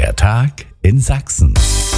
Der Tag in Sachsen.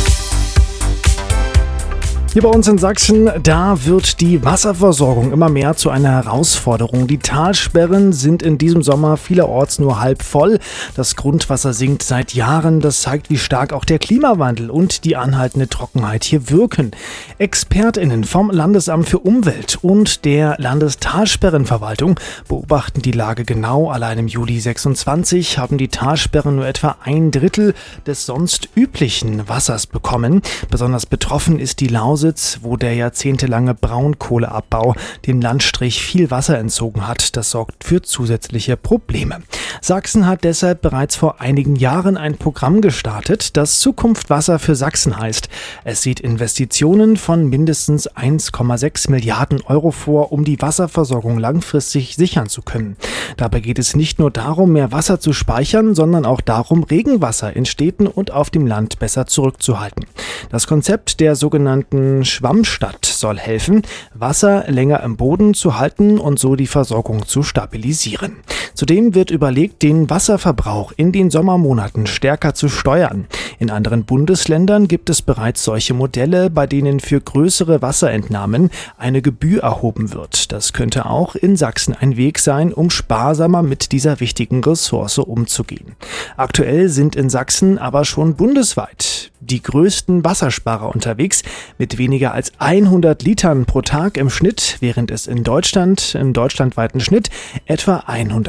Hier bei uns in Sachsen, da wird die Wasserversorgung immer mehr zu einer Herausforderung. Die Talsperren sind in diesem Sommer vielerorts nur halb voll. Das Grundwasser sinkt seit Jahren. Das zeigt, wie stark auch der Klimawandel und die anhaltende Trockenheit hier wirken. ExpertInnen vom Landesamt für Umwelt und der Landestalsperrenverwaltung beobachten die Lage genau. Allein im Juli 26 haben die Talsperren nur etwa 1/3 des sonst üblichen Wassers bekommen. Besonders betroffen ist die Lausitz, wo der jahrzehntelange Braunkohleabbau dem Landstrich viel Wasser entzogen hat. Das sorgt für zusätzliche Probleme. Sachsen hat deshalb bereits vor einigen Jahren ein Programm gestartet, das Zukunft Wasser für Sachsen heißt. Es sieht Investitionen von mindestens 1,6 Milliarden Euro vor, um die Wasserversorgung langfristig sichern zu können. Dabei geht es nicht nur darum, mehr Wasser zu speichern, sondern auch darum, Regenwasser in Städten und auf dem Land besser zurückzuhalten. Das Konzept der sogenannten Schwammstadt soll helfen, Wasser länger im Boden zu halten und so die Versorgung zu stabilisieren. Zudem wird überlegt, den Wasserverbrauch in den Sommermonaten stärker zu steuern. In anderen Bundesländern gibt es bereits solche Modelle, bei denen für größere Wasserentnahmen eine Gebühr erhoben wird. Das könnte auch in Sachsen ein Weg sein, um sparsamer mit dieser wichtigen Ressource umzugehen. Aktuell sind in Sachsen aber schon bundesweit die größten Wassersparer unterwegs mit weniger als 100 Litern pro Tag im Schnitt, während es im deutschlandweiten Schnitt etwa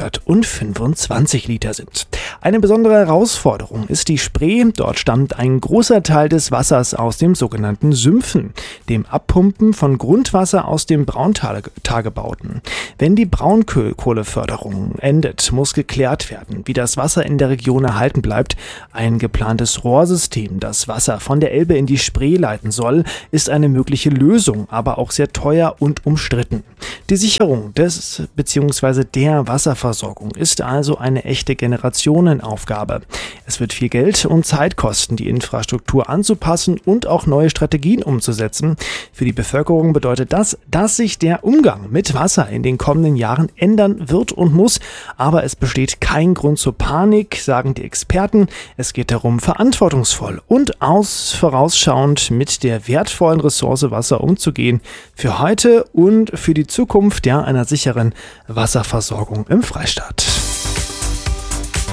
125 Liter sind. Eine besondere Herausforderung ist die Spree. Dort stammt ein großer Teil des Wassers aus dem sogenannten Sümpfen, dem Abpumpen von Grundwasser aus dem Brauntagebauten. Wenn die Braunkohleförderung endet, muss geklärt werden, wie das Wasser in der Region erhalten bleibt. Ein geplantes Rohrsystem, das Wasser von der Elbe in die Spree leiten soll, ist eine mögliche Lösung, aber auch sehr teuer und umstritten. Die Sicherung des bzw. der Wasserversorgung ist also eine echte Generationenaufgabe. Es wird viel Geld und Zeit kosten, die Infrastruktur anzupassen und auch neue Strategien umzusetzen. Für die Bevölkerung bedeutet das, dass sich der Umgang mit Wasser in den kommenden Jahren ändern wird und muss. Aber es besteht kein Grund zur Panik, sagen die Experten. Es geht darum, verantwortungsvoll und vorausschauend mit der wertvollen Ressource Wasser umzugehen. Für heute und für die Zukunft einer sicheren Wasserversorgung im Freistaat.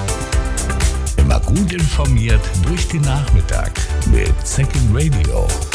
Immer gut informiert durch den Nachmittag mit Second Radio.